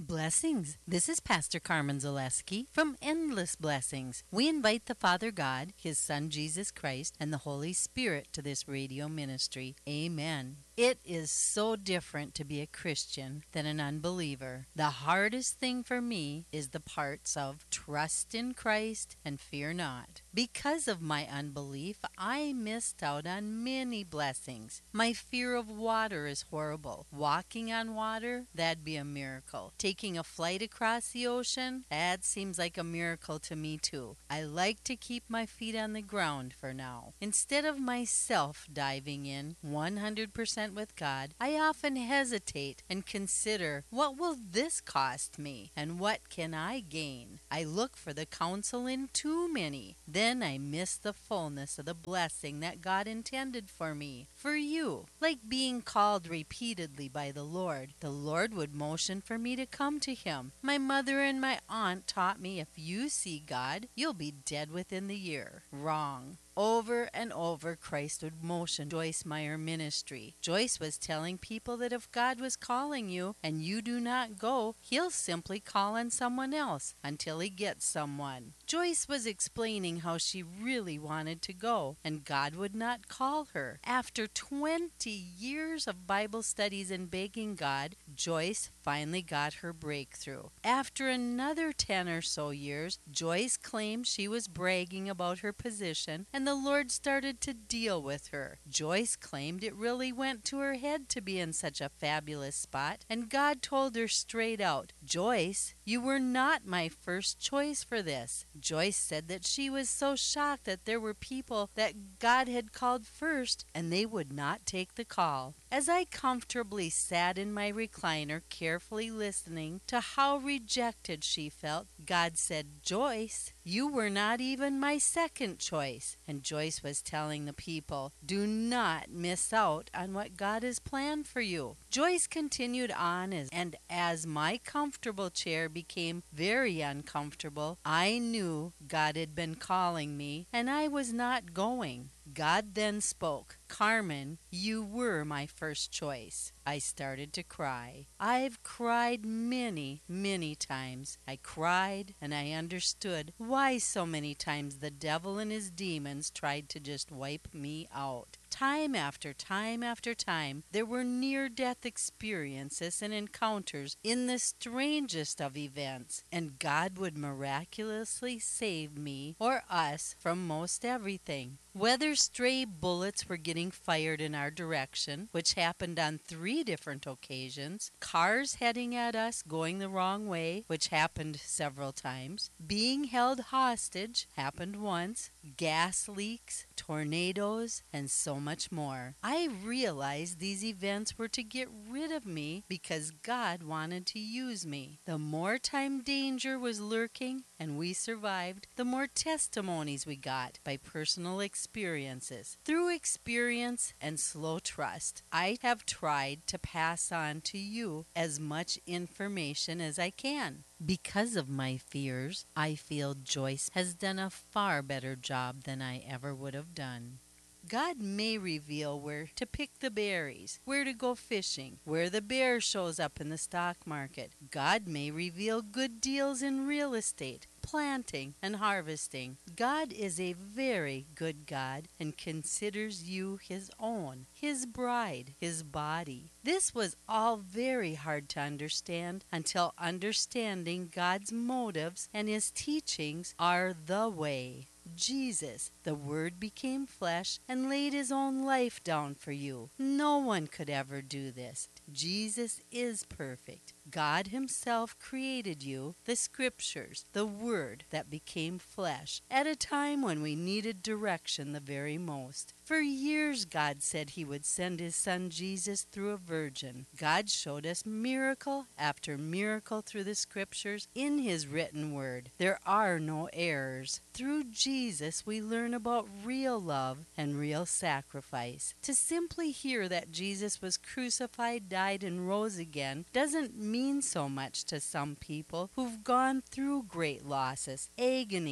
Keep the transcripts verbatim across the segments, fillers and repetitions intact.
Blessings. This is Pastor Carmen Zaleski from Endless Blessings. We invite the Father God, His Son Jesus Christ, and the Holy Spirit to this radio ministry. Amen. It is so different to be a Christian than an unbeliever. The hardest thing for me is the parts of trust in Christ and fear not. Because of my unbelief, I missed out on many blessings. My fear of water is horrible. Walking on water, that'd be a miracle. Taking a flight across the ocean, that seems like a miracle to me too. I like to keep my feet on the ground for now. Instead of myself diving in one hundred percent with God, I often hesitate and consider, what will this cost me and what can I gain? I look for the counsel in too many. Then I miss the fullness of the blessing that God intended for me, for you. Like being called repeatedly by the Lord. The Lord would motion for me to come to Him. My mother and my aunt taught me, if you see God, you'll be dead within the year. Wrong. Over and over, Christ would motion Joyce Meyer ministry. Joyce was telling people that if God was calling you and you do not go, He'll simply call on someone else until He gets someone. Joyce was explaining how she really wanted to go, and God would not call her. After twenty years of Bible studies and begging God, Joyce finally got her breakthrough. After another ten or so years, Joyce claimed she was bragging about her position, and the Lord started to deal with her. Joyce claimed it really went to her head to be in such a fabulous spot, and God told her straight out, Joyce, you were not my first choice for this. Joyce said that she was so shocked that there were people that God had called first, and they would not take the call. As I comfortably sat in my recliner, carefully listening to how rejected she felt, God said, Joyce, you were not even my second choice. And Joyce was telling the people, do not miss out on what God has planned for you. Joyce continued on, as, and as my comfortable chair became very uncomfortable, I knew God had been calling me, and I was not going. God then spoke, Carmen, you were my first choice. I started to cry. I've cried many, many times. I cried and I understood why so many times the devil and his demons tried to just wipe me out. Time after time after time, there were near-death experiences and encounters in the strangest of events, and God would miraculously save me or us from most everything. Whether stray bullets were getting fired in our direction, which happened on three different occasions, cars heading at us going the wrong way, which happened several times, being held hostage, happened once, gas leaks, tornadoes, and so much more. I realized these events were to get rid of me because God wanted to use me. The more time danger was lurking and we survived, the more testimonies we got by personal experiences. Through experience and slow trust, I have tried to pass on to you as much information as I can. Because of my fears, I feel Joyce has done a far better job than I ever would have done. God may reveal where to pick the berries, where to go fishing, where the bear shows up in the stock market. God may reveal good deals in real estate, planting and harvesting. God is a very good God and considers you His own, His bride, His body. This was all very hard to understand until understanding God's motives and His teachings are the way. Jesus, the Word became flesh and laid His own life down for you. No one could ever do this. Jesus is perfect. God Himself created you, the Scriptures, the Word that became flesh, at a time when we needed direction the very most. For years God said He would send His Son Jesus through a virgin. God showed us miracle after miracle through the Scriptures in His written Word. There are no errors. Through Jesus we learn about real love and real sacrifice. To simply hear that Jesus was crucified, died, and rose again doesn't mean so much to some people who've gone through great losses, agony,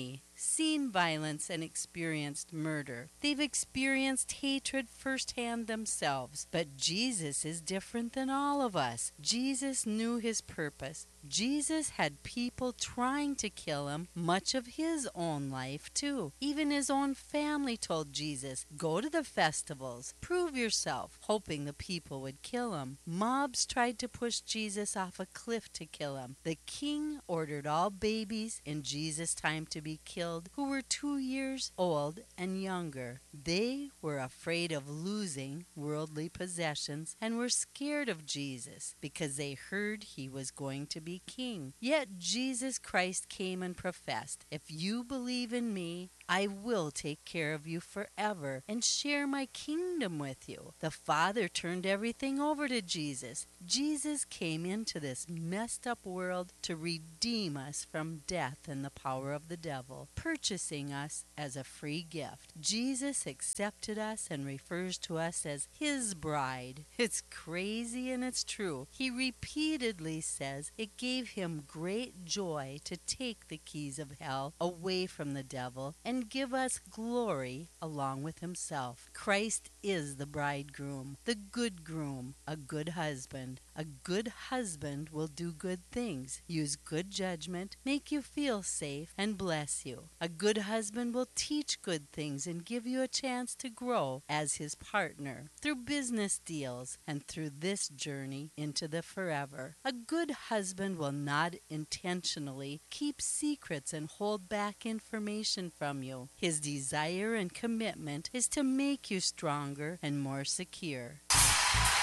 seen violence and experienced murder. They've experienced hatred firsthand themselves. But Jesus is different than all of us. Jesus knew his purpose. Jesus had people trying to kill him much of his own life, too. Even his own family told Jesus, "Go to the festivals, prove yourself," hoping the people would kill him. Mobs tried to push Jesus off a cliff to kill him. The king ordered all babies in Jesus' time to be killed who were two years old and younger. They were afraid of losing worldly possessions and were scared of Jesus because they heard he was going to be king. Yet Jesus Christ came and professed, "If you believe in me, I will take care of you forever and share my kingdom with you." The Father turned everything over to Jesus. Jesus came into this messed up world to redeem us from death and the power of the devil, purchasing us as a free gift. Jesus accepted us and refers to us as his bride. It's crazy and it's true. He repeatedly says it gave him great joy to take the keys of hell away from the devil and and give us glory along with himself. Christ is the bridegroom, the good groom, a good husband. A good husband will do good things, use good judgment, make you feel safe, and bless you. A good husband will teach good things and give you a chance to grow as his partner through business deals and through this journey into the forever. A good husband will not intentionally keep secrets and hold back information from you. His desire and commitment is to make you stronger and more secure.